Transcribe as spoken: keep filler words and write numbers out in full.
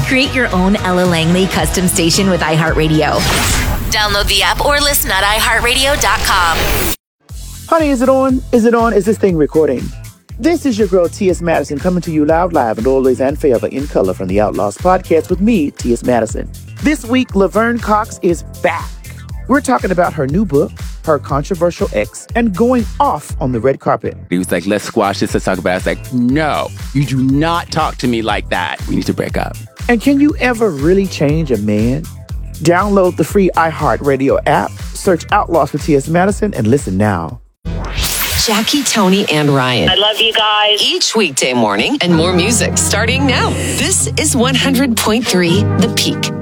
Create your own Ella Langley custom station with iHeartRadio. Download the app or listen at i heart radio dot com. Honey, is it on? Is it on? Is this thing recording? This is your girl, T S. Madison, coming to you loud, live, and always and forever in color from the Outlaws podcast with me, T S. Madison. This week, Laverne Cox is back. We're talking about her new book, her controversial ex, and going off on the red carpet. He was like, let's squash this, let's talk about it. I was like, no, you do not talk to me like that. We need to break up. And can you ever really change a man? Download the free iHeartRadio app, search Outlaws for T S. Madison, and listen now. Jackie, Tony, and Ryan. I love you guys. Each weekday morning and more music starting now. This is one hundred point three The Peak.